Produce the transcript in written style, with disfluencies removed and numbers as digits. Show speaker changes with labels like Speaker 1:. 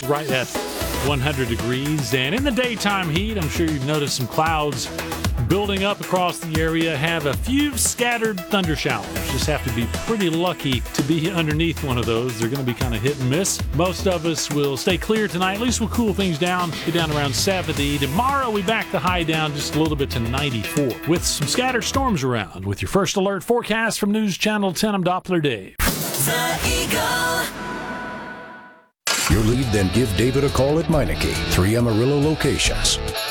Speaker 1: right at 100 degrees. And in the daytime heat, I'm sure you've noticed some clouds building up across the area, have a few scattered thunder showers. Just have to be pretty lucky to be underneath one of those. They're going to be kind of hit and miss. Most of us will stay clear tonight. At least we'll cool things down, get down around 70. Tomorrow we back the high down just a little bit to 94 with some scattered storms around. With your first alert forecast from News Channel 10, I'm Doppler Dave.
Speaker 2: The Eagle.
Speaker 3: Your lead, then give David a call at Meineke, 3 Amarillo locations.